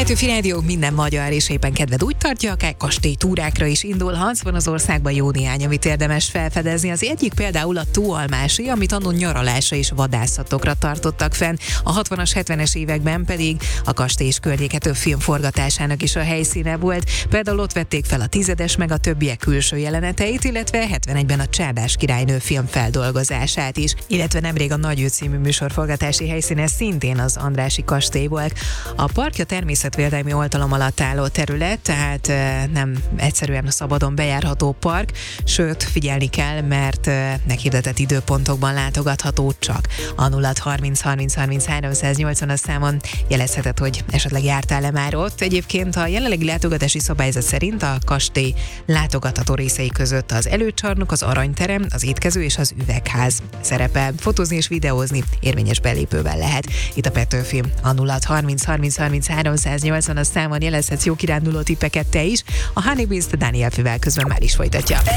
Petőfi Rádió minden magyar és éppen kedved úgy tartja, akár kastélytúrákra is indulhatsz, van az országban jó néhány, amit érdemes felfedezni. Az egyik például a Túalmási, amit annó nyaralásra és vadászatokra tartottak fenn. A 60-as, 70-es években pedig a kastély és környéke több film forgatásának is a helyszíne volt. Például ott vették fel a Tizedes meg a többiek külső jeleneteit, illetve 71-ben a Csárdás királynő film feldolgozását is. Illetve nemrég a Nagy Ő című műsorforgatási helyszíne szintén az Andrássy kastély volt. A parkja természetvédelmi oltalom alatt álló terület, tehát nem egyszerűen a szabadon bejárható park, sőt figyelni kell, mert meghirdetett időpontokban látogatható csak. A 0630 30 30 380 számon jelezheted, hogy esetleg jártál-e már ott. Egyébként a jelenlegi látogatási szabályzat szerint a kastély látogatható részei között az előcsarnok, az aranyterem, az étkező és az üvegház szerepel. Fotózni és videózni érvényes belépővel lehet. Itt a Petőfi, a 0630 30 30 380 számon jelezhetsz jó kiránduló tippeket te is. A Honey Beast Daniel Fivel közben már is folytatja.